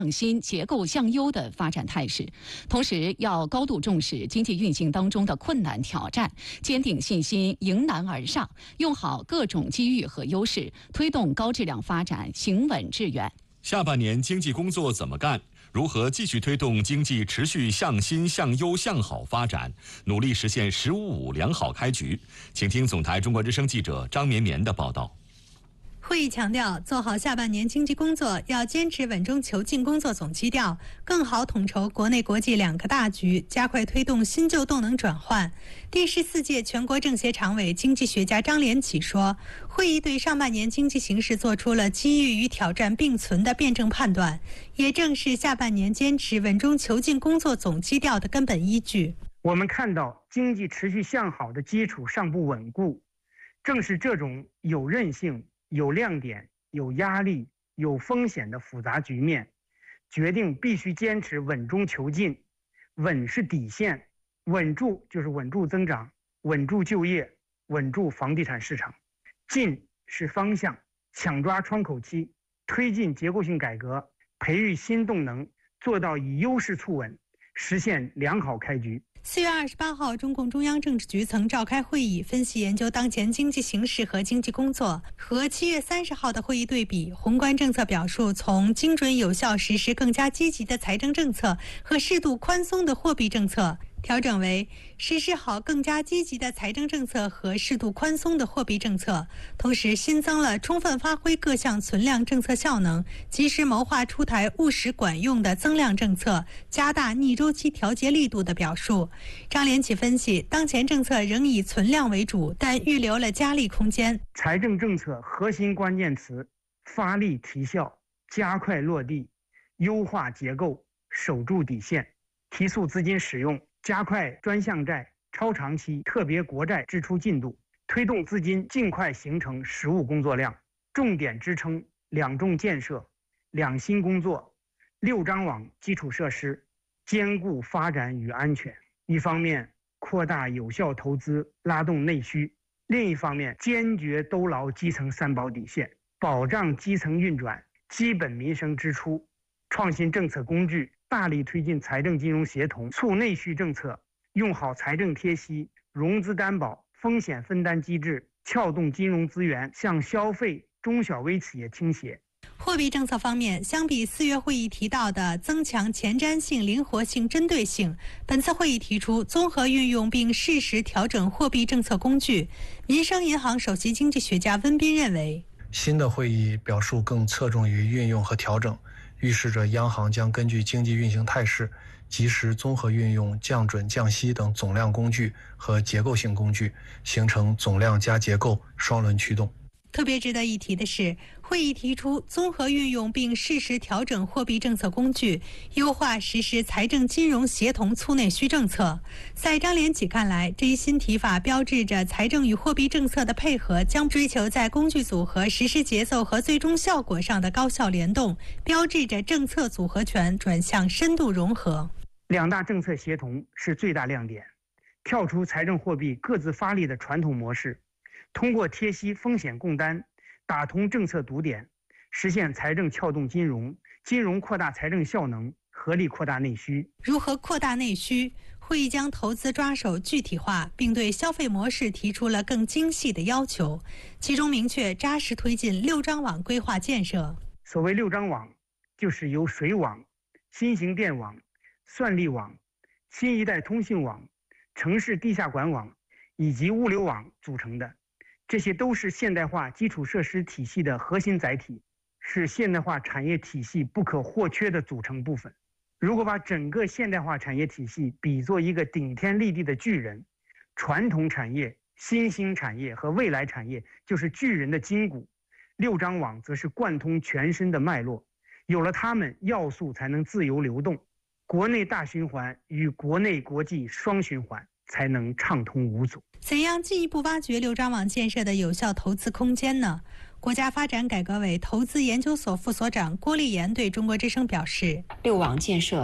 新、结构向优的发展态势，同时要高度重视经济运行当中的困难挑战，坚定信心，迎难而上，用好各种机遇和优势，推动高质量发展行稳致远。 下半年经济工作怎么干？如何继续推动经济持续向新、向优、向好发展，努力实现“十五五”良好开局？请听总台中国之声记者张绵绵的报道。 会议强调，做好下半年经济工作，要坚持稳中求进工作总基调，更好统筹国内国际两个大局，加快推动新旧动能转换。第14届全国政协常委、经济学家张连起说，会议对上半年经济形势做出了机遇与挑战并存的辩证判断，也正是下半年坚持稳中求进工作总基调的根本依据。 我们看到经济持续向好的基础尚不稳固，正是这种有韧性、有亮点、有压力、有风险的复杂局面，决定必须坚持稳中求进。稳是底线，稳住就是稳住增长，稳住就业，稳住房地产市场。进是方向，抢抓窗口期，推进结构性改革，培育新动能，做到以优势促稳，实现良好开局。 4月28号，中共中央政治局曾召开会议，分析研究当前经济形势和经济工作。和7月30号的会议对比，宏观政策表述从精准有效实施更加积极的财政政策和适度宽松的货币政策，调整为实施好更加积极的财政政策和适度宽松的货币政策，同时新增了充分发挥各项存量政策效能，及时谋划出台务实管用的增量政策，加大逆周期调节力度的表述。张连起分析，当前政策仍以存量为主，但预留了加力空间。 财政政策核心关键词：发力提效，加快落地，优化结构，守住底线，提速资金使用，加快专项债、超长期、特别国债支出进度，推动资金尽快形成实务工作量，重点支撑两重建设、两新工作、6张网基础设施，兼顾发展与安全。一方面扩大有效投资，拉动内需；另一方面坚决兜牢基层三保底线，保障基层运转、基本民生支出，创新政策工具，大力推进财政金融协同、促内需政策，用好财政贴息、融资担保、风险分担机制，撬动金融资源向消费、中小微企业倾斜。 货币政策方面，相比4月会议提到的增强前瞻性、灵活性、针对性，本次会议提出综合运用并适时调整货币政策工具。民生银行首席经济学家温彬认为， 新的会议表述更侧重于运用和调整，预示着央行将根据经济运行态势，及时综合运用降准、降息等总量工具和结构性工具，形成总量加结构双轮驱动。 特别值得一提的是，会议提出综合运用并适时调整货币政策工具，优化实施财政金融协同促内需政策。在张连起看来，这一新提法标志着财政与货币政策的配合将追求在工具组合、实施节奏和最终效果上的高效联动，标志着政策组合拳转向深度融合。 两大政策协同是最大亮点，跳出财政货币各自发力的传统模式，通过贴息风险共担，打通政策堵点，实现财政撬动金融，金融扩大财政效能，合力扩大内需。 如何扩大内需？会议将投资抓手具体化，并对消费模式提出了更精细的要求，其中明确扎实推进6张网规划建设。 所谓6张网，就是由水网、新型电网、算力网、新一代通信网、城市地下管网以及物流网组成的。这些都是现代化基础设施体系的核心载体，是现代化产业体系不可或缺的组成部分。如果把整个现代化产业体系比作一个顶天立地的巨人，传统产业、新兴产业和未来产业就是巨人的筋骨，6张网则是贯通全身的脉络。有了它们，要素才能自由流动，国内大循环与国内国际双循环才能畅通无阻。 怎样进一步挖掘6张网建设的有效投资空间呢？国家发展改革委投资研究所副所长郭立岩对中国之声表示，6 网建设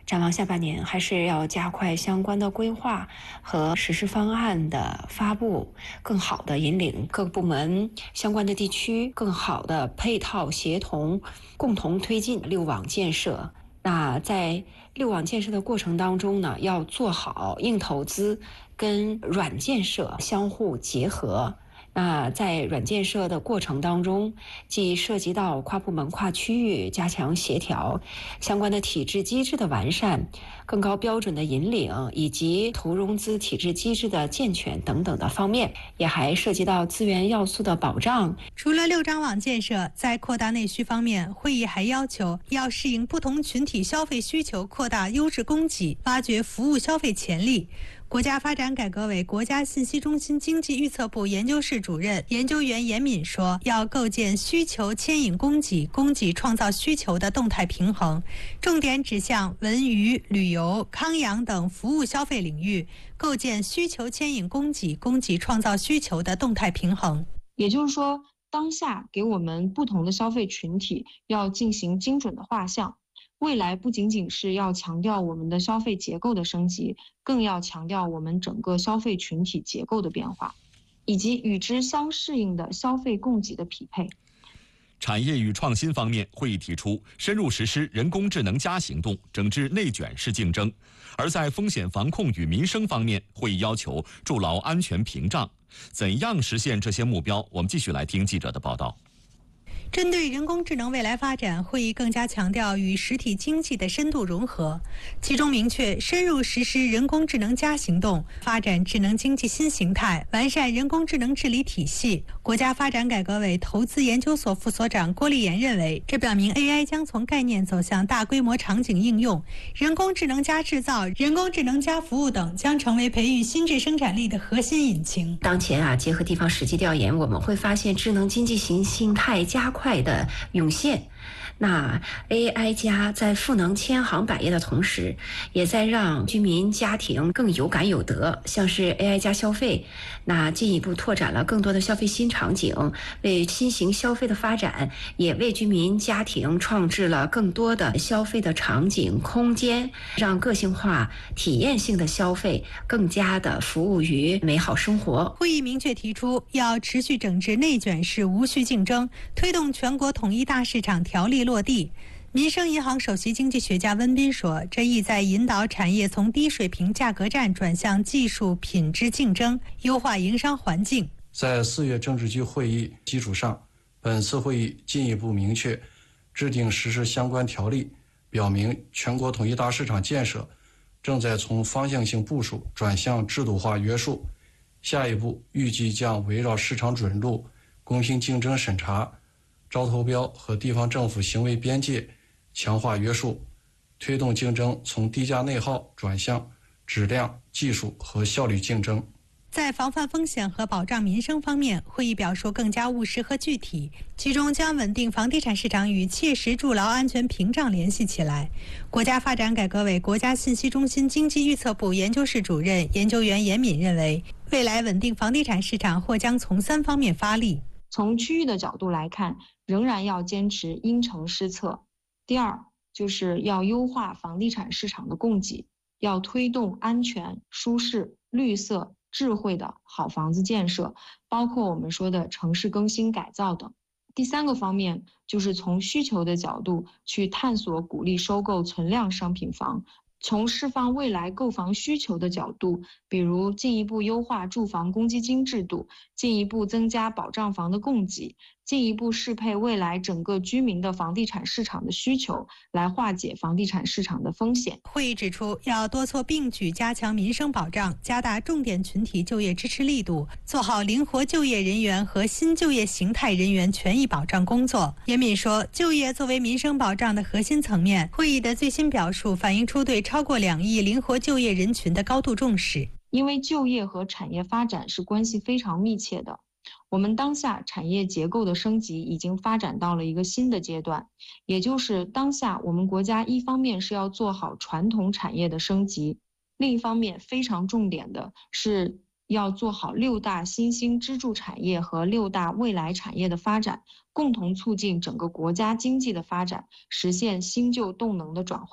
展望下半年，还是要加快相关的规划和实施方案的发布，更好的引领各部门、相关的地区更好的配套协同，共同推进六网建设。那在六网建设的过程当中呢，要做好硬投资跟软建设相互结合。那在软建设的过程当中，既涉及到跨部门、跨区域加强协调，相关的体制机制的完善，更高标准的引领，以及投融资体制机制的健全等等的方面，也还涉及到资源要素的保障。 除了六张网建设，在扩大内需方面，会议还要求要适应不同群体消费需求，扩大优质供给，挖掘服务消费潜力。国家发展改革委国家信息中心经济预测部研究室主任研究员严敏说，要构建需求牵引供给、供给创造需求的动态平衡，重点指向文娱、旅游、康养等服务消费领域，构建需求牵引供给、供给创造需求的动态平衡。 也就是说，当下给我们不同的消费群体要进行精准的画像。未来不仅仅是要强调我们的消费结构的升级，更要强调我们整个消费群体结构的变化，以及与之相适应的消费供给的匹配。 产业与创新方面，会议提出深入实施人工智能行动，整治内卷式竞争；而在风险防控与民生方面，会议要求筑牢安全屏障。怎样实现这些目标？我们继续来听记者的报道。 针对人工智能未来发展，会议更加强调与实体经济的深度融合，其中明确深入实施人工智能行动，发展智能经济新形态，完善人工智能治理体系。国家发展改革委投资研究所副所长郭立岩认为，这表明 AI 将从概念走向大规模场景应用，人工智能加制造、人工智能加服务等将成为培育新质生产力的核心引擎。 当前结合地方实际调研，我们会发现智能经济新形态加快的涌现。那 AI 加在赋能千行百业的同时，也在让居民家庭更有感有得。像是 AI 加消费，那进一步拓展了更多的消费新场景，为新型消费的发展，也为居民家庭创制了更多的消费的场景空间，让个性化体验性的消费更加的服务于美好生活。 会议明确提出，要持续整治内卷式无序竞争，推动全国统一大市场条例落地。民生银行首席经济学家温彬说，这意在引导产业从低水平价格战转向技术品质竞争，优化营商环境。 在4月政治局会议基础上，本次会议进一步明确制定实施相关条例，表明全国统一大市场建设正在从方向性部署转向制度化约束。下一步预计将围绕市场准入、公平竞争审查、招投标和地方政府行为边界强化约束，推动竞争从低价内耗转向质量、技术和效率竞争。 在防范风险和保障民生方面，会议表述更加务实和具体，其中将稳定房地产市场与切实筑牢安全屏障联系起来。国家发展改革委国家信息中心经济预测部研究室主任研究员严敏认为，未来稳定房地产市场或将从3方面发力。 从区域的角度来看，仍然要坚持因城施策。第二，就是要优化房地产市场的供给，要推动安全、舒适、绿色、智慧的好房子建设，包括我们说的城市更新改造等。第3个方面，就是从需求的角度去探索鼓励收购存量商品房，从释放未来购房需求的角度，比如进一步优化住房公积金制度，进一步增加保障房的供给，进一步适配未来整个居民的房地产市场的需求，来化解房地产市场的风险。 会议指出，要多措并举加强民生保障，加大重点群体就业支持力度，做好灵活就业人员和新就业形态人员权益保障工作。严敏说，就业作为民生保障的核心层面，会议的最新表述反映出对超过2亿灵活就业人群的高度重视。 因为就业和产业发展是关系非常密切的，我们当下产业结构的升级已经发展到了一个新的阶段，也就是当下我们国家一方面是要做好传统产业的升级，另一方面非常重点的是要做好6大新兴支柱产业和6大未来产业的发展，共同促进整个国家经济的发展，实现新旧动能的转化。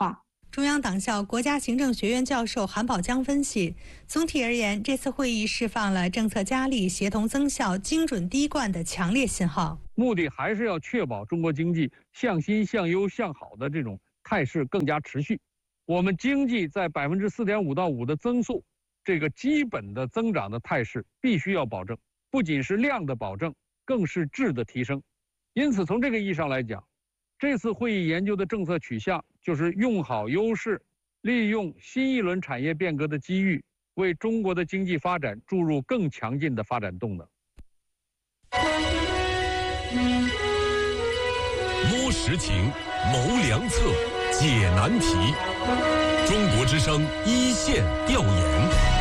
中央党校国家行政学院教授韩宝江分析，总体而言，这次会议释放了政策加力、协同增效、精准滴灌的强烈信号。 目的还是要确保中国经济向新、向优、向好的这种态势更加持续。我们经济在4.5%到5%的增速，这个基本的增长的态势必须要保证，不仅是量的保证，更是质的提升。因此，从这个意义上来讲，这次会议研究的政策取向就是用好优势，利用新一轮产业变革的机遇，为中国的经济发展注入更强劲的发展动能。 摸实情，谋良策，解难题。中国之声一线调研。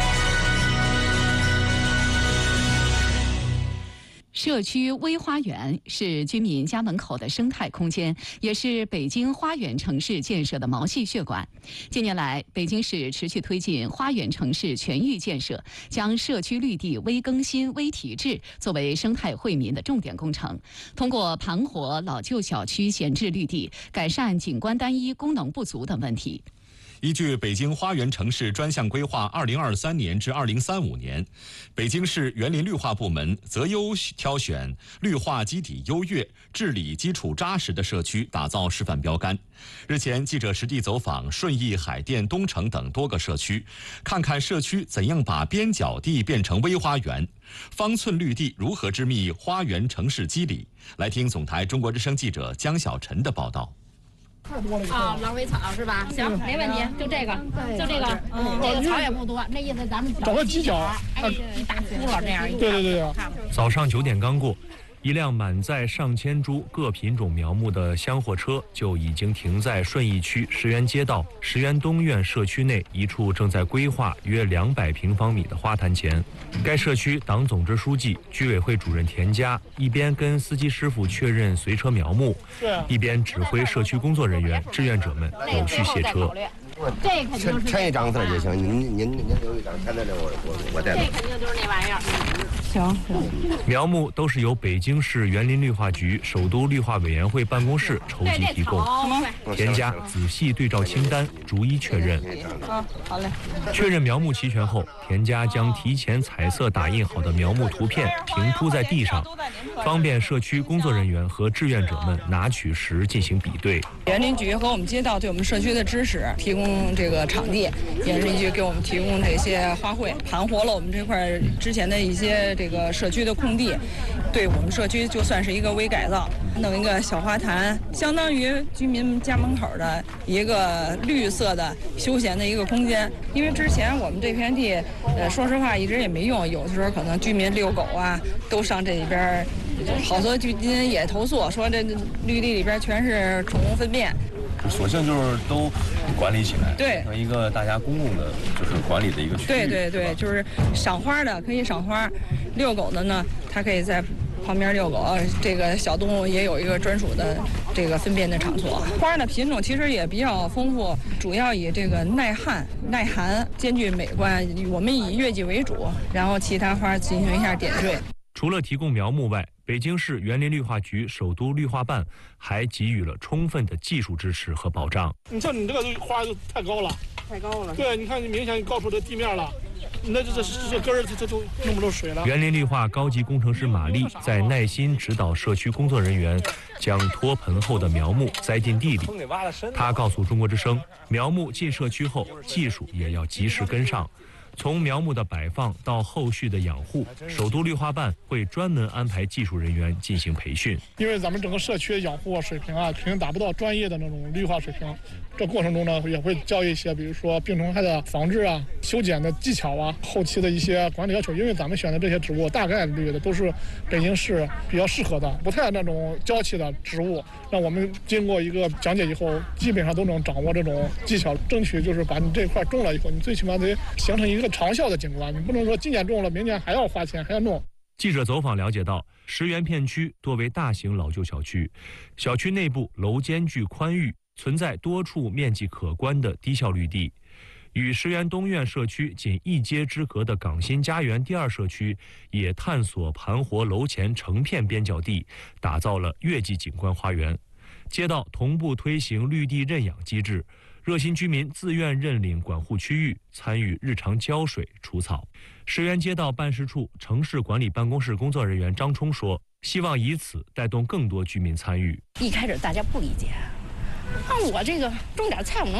社区微花园是居民家门口的生态空间，也是北京花园城市建设的毛细血管。近年来，北京市持续推进花园城市全域建设，将社区绿地微更新、微提质作为生态惠民的重点工程。通过盘活老旧小区闲置绿地，改善景观单一、功能不足等问题。 依据北京花园城市专项规划2023年至2035年，北京市园林绿化部门择优挑选绿化基底优越、治理基础扎实的社区，打造示范标杆。日前，记者实地走访顺义、海淀、东城等多个社区，看看社区怎样把边角地变成微花园，方寸绿地如何织密花园城市肌理。来听总台中国之声记者江小晨的报道。 狼尾草是吧？行，没问题，就这个，就这个，这个草也不多，那意思咱们找个犄角， 一大窟窿这样。 对。 早上9点刚过，一辆满载上千株各品种苗木的厢货车就已经停在顺义区石园街道石园东苑社区内一处正在规划约200平方米的花坛前。该社区党总支书记、居委会主任田家一边跟司机师傅确认随车苗木，一边指挥社区工作人员、志愿者们有序卸车。 这肯定是填一张字就行，您留一张，填在这我带。 这肯定就是那玩意儿。 行。苗木都是由北京市园林绿化局首都绿化委员会办公室筹集提供。田家仔细对照清单，逐一确认。 好嘞。 确认苗木齐全后，田家将提前彩色打印好的苗木图片平铺在地上，方便社区工作人员和志愿者们拿取时进行比对。 园林局和我们街道对我们社区的支持，提供这个场地，园林局给我们提供这些花卉，盘活了我们这块之前的一些这个社区的空地，对我们社区就算是一个微改造，弄一个小花坛，相当于居民家门口的一个绿色的休闲的一个空间。因为之前我们这片地，说实话一直也没用，有的时候可能居民遛狗啊，都上这里边，好多居民也投诉说这绿地里边全是宠物粪便。 索性就是都管理起来， 对， 成一个大家公共的，就是管理的一个区域。 对，就是赏花的可以赏花，遛狗的呢，它可以在旁边遛狗。这个小动物也有一个专属的这个分辨的场所。花的品种其实也比较丰富，主要以这个耐旱、耐寒、兼具美观。我们以月季为主，然后其他花进行一下点缀。 除了提供苗木外，北京市园林绿化局首都绿化办还给予了充分的技术支持和保障。 你像你这个花就太高了，对，你看你明显高出这地面了，那这根儿它就弄不出水了。 园林绿化高级工程师马丽在耐心指导社区工作人员将脱盆后的苗木栽进地里。她告诉中国之声，苗木进社区后，技术也要及时跟上。从苗木的摆放到后续的养护，首都绿化办会专门安排技术人员进行培训。 因为咱们整个社区的养护水平肯定达不到专业的那种绿化水平。这过程中呢，也会教一些，比如说病虫害的防治啊、修剪的技巧啊、后期的一些管理要求。因为咱们选的这些植物，大概率的都是北京市比较适合的，不太那种娇气的植物。那我们经过一个讲解以后，基本上都能掌握这种技巧，争取就是把你这块种了以后，你最起码得形成一个长效的景观，你不能说今年种了，明年还要花钱还要弄。 记者走访了解到，石园片区多为大型老旧小区，小区内部楼间距宽裕，存在多处面积可观的低效绿地。与石园东苑社区仅1街之隔的港新家园第2社区，也探索盘活楼前成片边角地，打造了月季景观花园。 街道同步推行绿地认养机制，热心居民自愿认领管护区域，参与日常浇水、除草。石原街道办事处城市管理办公室工作人员张冲说，希望以此带动更多居民参与。 一开始大家不理解，我这个种点菜我能